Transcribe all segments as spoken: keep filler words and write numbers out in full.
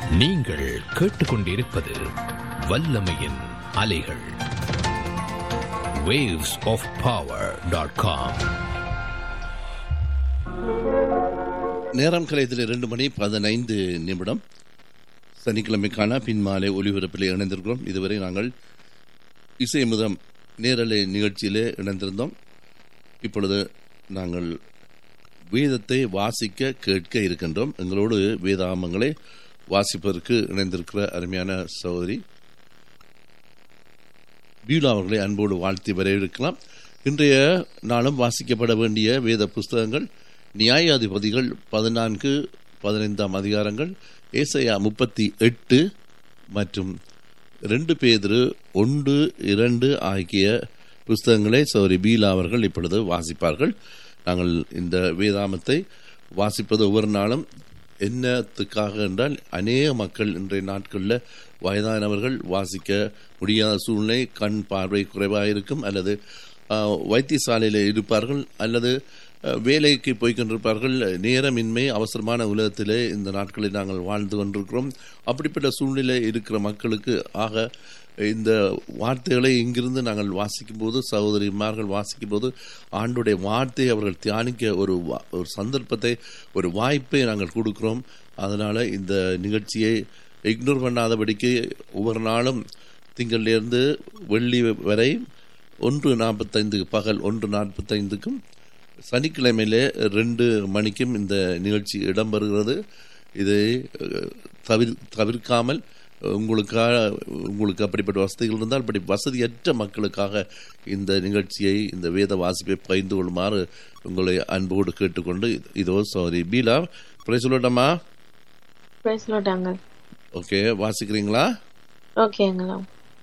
நீங்கள் கேட்டுக்கொண்டிருப்பது வல்லமையின் அலைகள். waves of power dot com. நேரம் கலையத்தில் இரண்டு மணி பதினைந்து நிமிடம். சனிக்கிழமைக்கான பின்மாலை ஒலிபரப்பில் இணைந்திருக்கிறோம். இதுவரை நாங்கள் இசை முதம் நேரலை நிகழ்ச்சியிலே இணைந்திருந்தோம். இப்பொழுது நாங்கள் வேதத்தை வாசிக்க கேட்க இருக்கின்றோம். எங்களோடு வேதாமங்களை வாசிப்பதற்கு இணைந்திருக்கிற அருமையான சகோதரி பீலா அவர்களை அன்போடு வாழ்த்தி வரவேற்கலாம். இன்றைய நாளும் வாசிக்கப்பட வேண்டிய வேத புஸ்தகங்கள் நியாயாதிபதிகள் பதினான்கு பதினைந்தாம் அதிகாரங்கள், ஏசாயா முப்பத்தி எட்டு மற்றும் ரெண்டு பேதுரு ஒன்று இரண்டு ஆகிய புஸ்தகங்களை சகோதரி பீலா அவர்கள் இப்பொழுது வாசிப்பார்கள். நாங்கள் இந்த வேதாமத்தை வாசிப்பது ஒவ்வொரு நாளும் என்னத்துக்காக என்றால், அநேக மக்கள் இன்றைய நாட்களில் வயதானவர்கள் வாசிக்க முடியாத சூழ்நிலை, கண் பார்வை குறைவாக இருக்கும், அல்லது வைத்தியசாலையில் இருப்பார்கள், அல்லது வேலைக்கு போய்கொண்டிருப்பார்கள். நேரமின்மை அவசரமான உலகத்திலே இந்த நாட்களில் நாங்கள் வாழ்ந்து கொண்டிருக்கிறோம். அப்படிப்பட்ட சூழ்நிலை இருக்கிற மக்களுக்கு ஆக இந்த வார்த்தைகளை இங்கிருந்து நாங்கள் வாசிக்கும் போது, சகோதரிமார்கள் வாசிக்கும் போது, ஆண்டுடைய வார்த்தையை அவர்கள் தியானிக்க ஒரு ஒரு சந்தர்ப்பத்தை, ஒரு வாய்ப்பை நாங்கள் கொடுக்கிறோம். அதனால் இந்த நிகழ்ச்சியை இக்னோர் பண்ணாதபடிக்கு ஒவ்வொரு நாளும் திங்களிலிருந்து வெள்ளி வரை ஒன்று நாற்பத்தைந்துக்கு பகல் ஒன்று நாற்பத்தைந்துக்கும் சனிக்கிழமையிலே ரெண்டு மணிக்கும் இந்த நிகழ்ச்சி இடம்பெறுகிறது. இதை தவிர தவிர்க்காமல் உங்களுக்காக உங்களுக்கு அப்படிப்பட்ட வசதிகள் இருந்தால், அப்படி வசதியற்ற மக்களுக்காக இந்த நிகழ்ச்சியை, இந்த வேத வாசிப்பை பகிர்ந்து கொள்ளுமாறு உங்களை அன்போடு கேட்டுக்கொண்டு, இதோ சாரி பீலா பிரைஸ் சொல்லட்டமா? ஓகே, வாசிக்கிறீங்களா? ஓகேங்களா.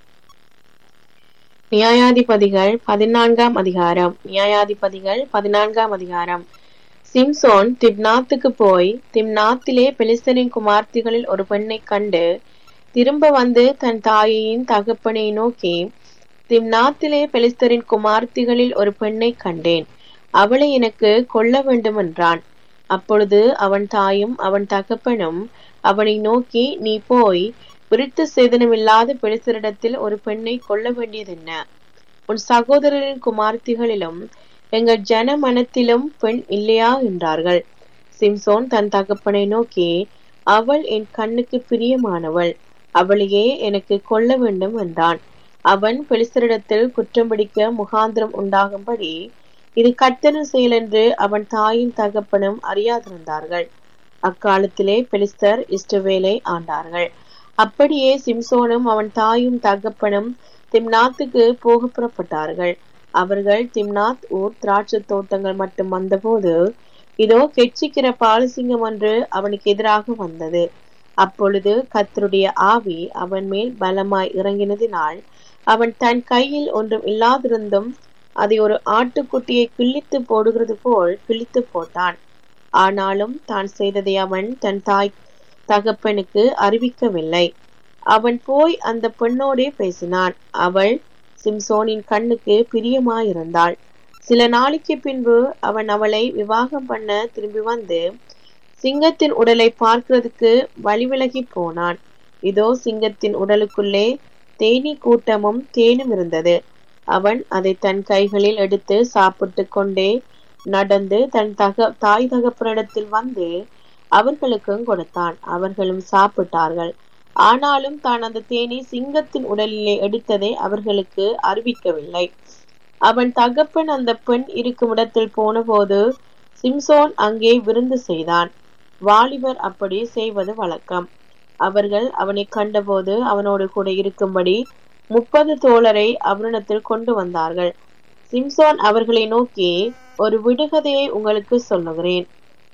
நியாயாதிபதிகள் பதினான்காம் அதிகாரம். நியாயாதிபதிகள் பதினான்காம் அதிகாரம். சிம்சோன் திம்னாத்துக்கு போய் திம்னாத்திலே பெலிஸ்தரின் குமார்த்திகளில் ஒரு பெண்ணை கண்டு திரும்ப வந்து தன் தாயையின் தகப்பனை நோக்கி, திம்னாத்திலே பெலிஸ்தரின் குமார்த்திகளில் ஒரு பெண்ணை கண்டேன், அவளை எனக்கு கொல்ல வேண்டும் என்றான். அப்பொழுது அவன் தாயும் அவன் தகப்பனும் அவனை நோக்கி, நீ போய் விருத்த சேதனமில்லாத பெலிஸ்தரிடத்தில் ஒரு பெண்ணை கொல்ல வேண்டியதென்ன? உன் சகோதரரின் குமார்த்திகளிலும் எங்கள் ஜன மனத்திலும் பெண் இல்லையா என்றார்கள். சிம்சோன் தன் தகப்பனை நோக்கி, அவள் என் கண்ணுக்கு பிரியமானவள், அவளையே எனக்கு கொல்ல வேண்டும் என்றான். அவன் பெலிஸ்தரிடத்தில் குற்றம் பிடிக்க முகாந்திரம் உண்டாகும்படி இது கர்த்தரின் செயல் என்று அவன் தாயின் தகப்பனும் அறியாதிருந்தார்கள். அக்காலத்திலே பெலிஸ்தர் இஸ்ரவேலை ஆண்டார்கள். அப்படியே சிம்சோனும் அவன் தாயும் தகப்பனும் திம்னாத்துக்கு போக புறப்பட்டார்கள். அவர்கள் திம்னாத் ஊர் திராட்சை தோட்டங்கள் மட்டும் வந்தபோது, இதோ கெட்சிக்கிற பாலசிங்கம் ஒன்று அவனுக்கு எதிராக வந்தது. அப்பொழுது கர்த்தருடைய ஆவி அவன் மேல் பலமாய் இறங்கினதினால் அவன் தன் கையில் ஒன்றும் இல்லாதிருந்தும் அதை ஒரு ஆட்டுக்குட்டியை கிழித்து போடுகிறது போல் கிழித்து போட்டான். ஆனாலும் தான் செய்ததை அவன் தன் தாய் தகப்பனுக்கு அறிவிக்கவில்லை. அவன் போய் அந்த பெண்ணோடே பேசினான். அவள் சிம்சோனின் கண்ணுக்கு பிரியமாயிருந்தாள். சில நாளைக்கு பின்பு அவன் அவளை விவாகம் பண்ண திரும்பி வந்து சிங்கத்தின் உடலை பார்க்கிறதுக்கு வழிவிலகி போனான். இதோ சிங்கத்தின் உடலுக்குள்ளே தேனீ கூட்டமும் தேனும் இருந்தது. அவன் அதை தன் கைகளில் எடுத்து சாப்பிட்டு கொண்டே நடந்து தன் தக தாய் தகப்பனிடத்தில் வந்து அவர்களுக்கும் கொடுத்தான். அவர்களும் சாப்பிட்டார்கள். ஆனாலும் தான் அந்த தேனீ சிங்கத்தின் உடலிலே எடுத்ததை அவர்களுக்கு அறிவிக்கவில்லை. அவன் தகப்பன் அந்த பெண் இருக்கும் இடத்தில் போன போது சிம்சோன் அங்கே விருந்து செய்தான். வாலிபர் அப்படி செய்வது வழக்கம். அவர்கள் அவனை கண்டபோது அவனோடு கூட இருக்கும்படி முப்பது தோழரை அவனிடத்தில் கொண்டு வந்தார்கள். சிம்சோன் அவர்களை நோக்கி, ஒரு விடுகதையை உங்களுக்கு சொல்லுகிறேன்.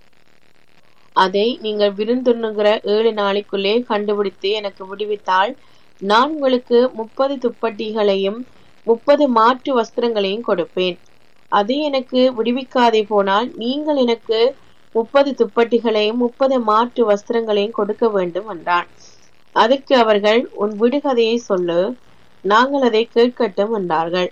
அதை நீங்கள் விருந்துண்ணுகிற ஏழு நாளைக்குள்ளே கண்டுபிடித்து எனக்கு விடுவித்தால் நான் உங்களுக்கு முப்பது துப்பட்டிகளையும் முப்பது மாற்று வஸ்திரங்களையும் கொடுப்பேன். அதை எனக்கு விடுவிக்காதே போனால் நீங்கள் எனக்கு முப்பது துப்பட்டிகளையும் முப்பது மாற்று வஸ்திரங்களையும் கொடுக்க வேண்டும் என்றான். அதற்கு அவர்கள், உன் விடுகதையை சொல்லு, நாங்கள் அதை கேட்கட்டும் என்றார்கள்.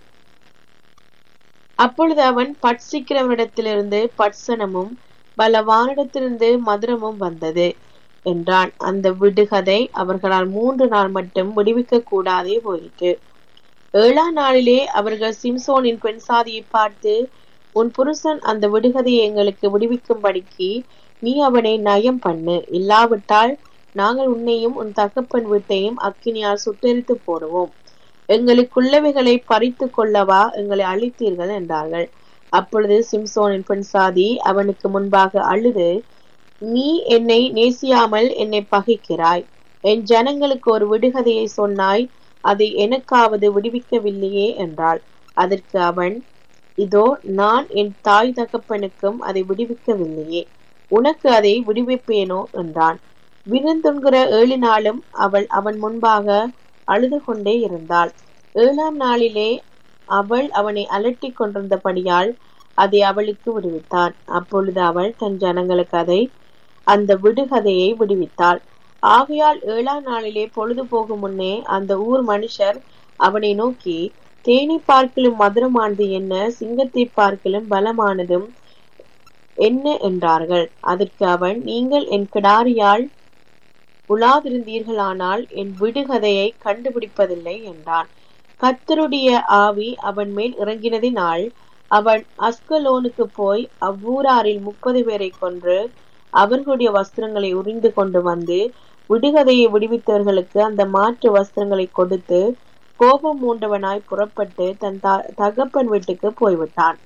அப்பொழுது அவன் பட்சிக்கிறவனிடத்திலிருந்து பட்சணமும் பலவானிடத்திலிருந்து மதுரமும் வந்தது. என்றான். அந்த விடுகதை அவர்களால் மூன்று நாள் மட்டும் விடுவிக்க கூடாதே போயிற்று. ஏழாம் நாளிலே அவர்கள் சிம்சோனின் பெண் சாதியை பார்த்து, உன் புருஷன் அந்த விடுகதையை எங்களுக்கு விடுவிக்கும்படிக்கு நீ அவனை நயம் பண்ணு, இல்லாவிட்டால் நாங்கள் உன்னையும் உன் தகப்பன் வீட்டையும் அக்கினியால் சுட்டெரித்து போடுவோம். எங்களுக்குள்ளவைகளை பறித்து கொள்ளவா எங்களை அழித்தீர்கள் என்றார்கள். அப்பொழுது சிம்சோனின் பெண் சாதி அவனுக்கு முன்பாக அழுது, நீ என்னை நேசியாமல் என்னை பகைக்கிறாய். என் ஜனங்களுக்கு ஒரு விடுகதையை சொன்னாய், அதை எனக்காவது விடுவிக்கவில்லையே என்றாள். அதற்கு அவன், இதோ நான் என் தாய் தகப்பனுக்கும் அதை விடுவிக்கவில்லையே, உனக்கு அதை விடுவிப்பேனோ என்றான். விருந்துண்கிற ஏழு நாளும் அவள் அவன் முன்பாக அழுது கொண்டே இருந்தாள். ஏழாம் நாளிலே அவள் அவனை அலட்டி கொண்டிருந்தபடியால் அதை அவளுக்கு விடுவித்தான். அப்பொழுது அவள் தன் ஜனங்களுக்கு அதை அந்த விடுகதையை விடுவித்தாள். ஆகையால் ஏழாம் நாளிலே பொழுது போகும் முன்னே அந்த ஊர் மனுஷர் அவனை நோக்கி, தேனை பார்க்கிலும் மதுரமானது என்ன, சிங்கத்தை பார்க்கிலும் பலமானதும் என்ன என்றார்கள். அதற்கு அவன், நீங்கள் என் கிடாரியால் உலாதிருந்தீர்களானால் என் விடுகதையை கண்டுபிடிப்பதில்லை என்றான். கர்த்தருடைய ஆவி அவன் மேல் இறங்கினதினால் அவன் அஸ்கலோனுக்கு போய் அவ்வூராரில் முப்பது பேரை கொன்று அவர்களுடைய வஸ்திரங்களை உரிந்து கொண்டு வந்து விடுகதையை விடுவித்தவர்களுக்கு அந்த மாற்று வஸ்திரங்களை கொடுத்து கோபம் மூண்டவனாய் புறப்பட்டு தன் தகப்பன் வீட்டுக்கு போய்விட்டான்.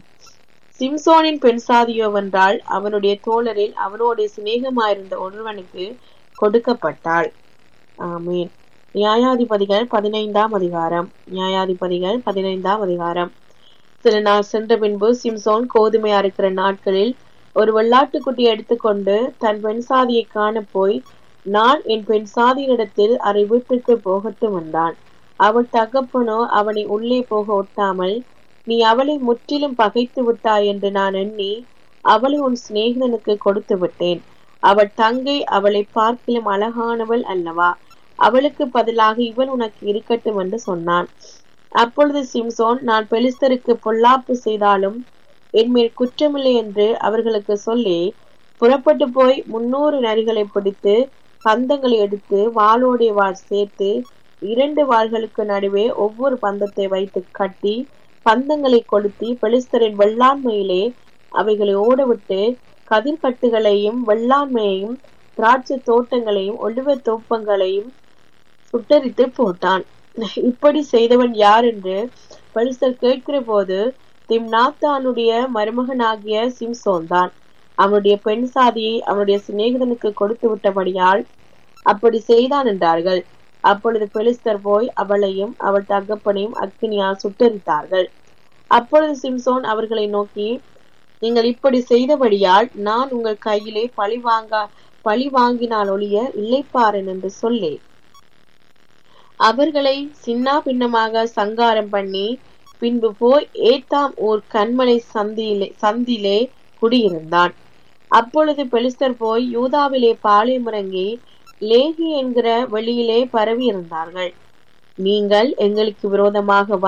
சிம்சோனின் பெண் சாதியோவென்றால் அவனுடைய தோழரில் அவனோடு சிநேகமாயிருந்த ஒருவனுக்கு கொடுக்கப்பட்டாள். ஆமீன். நியாயாதிபதிகள் பதினைந்தாம் அதிகாரம். நியாயாதிபதிகள் பதினைந்தாம் அதிகாரம். சில நாள் சென்ற பின்பு சிம்சோன் கோதுமை அறுக்கிற நாட்களில் ஒரு வெள்ளாட்டுக்குட்டி எடுத்துக்கொண்டு தன் பெண் சாதியை காண போய், நான் என் பெண் சாதியினிடத்தில் அரை வீட்டுக்கு போகட்டும் என்றான். அவள் தகப்பனோ அவனை உள்ளே போக ஒட்டாமல், நீ அவளை முற்றிலும் பகைத்து விட்டாய் என்று நான் எண்ணி அவளை உன் சிநேகிதனுக்கு கொடுத்து விட்டேன். அவள் தங்கை அவளை பார்க்கிலும் அழகானவள் அல்லவா, அவளுக்கு பதிலாக இவள் உனக்கு இருக்கட்டும் என்று சொன்னான். அப்பொழுது சிம்சோன், நான் பெலிஸ்தருக்கு பொல்லாப்பு செய்தாலும் என்மேல் குற்றமில்லை என்று அவர்களுக்கு சொல்லி புறப்பட்டு போய் முன்னூறு நரிகளை பிடித்து பந்தங்களை எடுத்து வாளோடைய வாள் சேர்த்து இரண்டு வாள்களுக்கு நடுவே ஒவ்வொரு பந்தத்தை வைத்து கட்டி பந்தங்களை கொளுத்தி பெலிஸ்தரின் வெள்ளாண்மையிலே அவைகளை ஓடவிட்டு கதிர்கட்டுகளையும் வெள்ளாண்மையையும் திராட்சை தோட்டங்களையும் ஒலிவ தோப்பங்களையும் சுட்டரித்து போட்டான். இப்படி செய்தவன் யார் என்று பெலிஸ்தர் கேட்கிற போது திம்னாத்தானுடைய மருமகனாகிய சிம்சோன் தான். அவனுடைய பெண் சாதியை அவனுடைய சிநேகிதனுக்கு கொடுத்து விட்டபடியால் அப்படி செய்தான் என்றார்கள். அப்பொழுது பெலிஸ்தர் போய் அவளையும் அவள் தகப்பனையும் அக்கினியால் சுட்டரித்தார்கள். அப்பொழுது சிம்சோன் அவர்களை நோக்கி, நீங்கள் இப்படி செய்தபடியால் நான் உங்கள் கையிலே பழி வாங்க பழி வாங்கினால் ஒழிய இல்லைப்பாரன் என்று சொல்லி அவர்களை சின்ன பின்னமாக சங்காரம் பண்ணி பின்பு போய் ஏத்தாம் ஊர் கண்மலை சந்தியிலே சந்திலே குடியிருந்தான். அப்பொழுது பெலிஸ்தர் போய் யூதாவிலே பாளையமிறங்கி லேகி என்கிற வெளியிலே பரவி இருந்தார்கள். நீங்கள் எங்களுக்கு விரோதமாக